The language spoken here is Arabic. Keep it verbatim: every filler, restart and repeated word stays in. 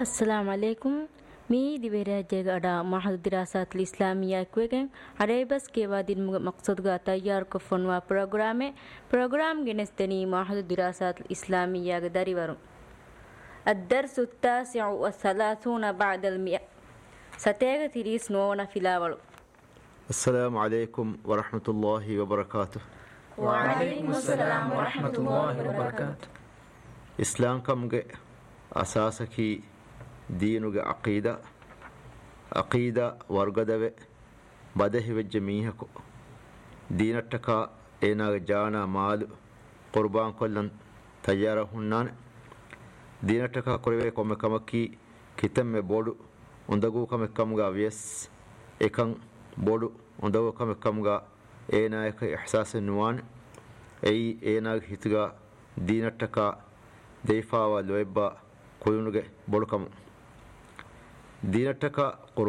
السلام عليكم. مي دبيرة أدا معهد الدراسات الإسلامية كويكن عربس كيوادين مقصود غا تيار كفنوا برنامج برنامج جنستني معهد الدراسات الإسلامية داري ورم. الدرس التاسع والثلاثون بعد المئة. ستيغ تريس نونا في لاولو. السلام عليكم ورحمة الله وبركاته. وعليكم السلام ورحمة الله وبركاته. إسلام كم أساسكي دينك عقيدة عقيدة ورقدة بده بجميعك دينتك إنا جانا مال قربان كلن تجاره هنان دينتك قربة كم كمكي كتم بودو وندقو كم كم غاويس إكان بودو وندقو كم كم غا إنا إك إحساس النوان أي إنا هتغا دينتك ديفا ولويبا كلنك بودو كم دينتك